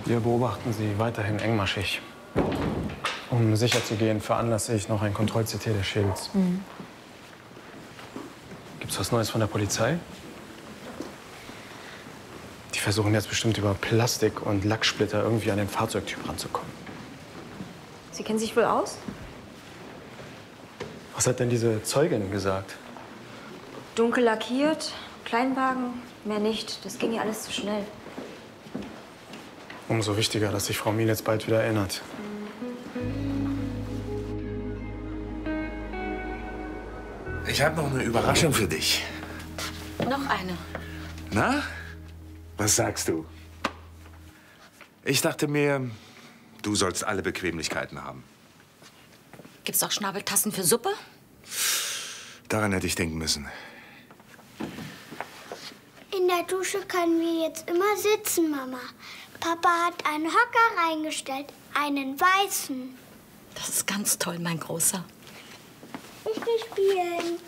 Wir beobachten Sie weiterhin engmaschig. Um sicher zu gehen, veranlasse ich noch ein Kontroll-CT des Schädels. Gibt's was Neues von der Polizei? Die versuchen jetzt bestimmt über Plastik und Lacksplitter irgendwie an den Fahrzeugtyp ranzukommen. Sie kennen sich wohl aus? Was hat denn diese Zeugin gesagt? Dunkel lackiert, Kleinwagen, mehr nicht. Das ging ja alles zu schnell. Umso wichtiger, dass sich Frau Miel jetzt bald wieder erinnert. Ich habe noch eine Überraschung für dich. Noch eine. Na? Was sagst du? Ich dachte mir, du sollst alle Bequemlichkeiten haben. Gibt's auch Schnabeltassen für Suppe? Daran hätte ich denken müssen. In der Dusche können wir jetzt immer sitzen, Mama. Papa hat einen Hocker reingestellt, einen weißen. Das ist ganz toll, mein Großer. Ich gehe spielen.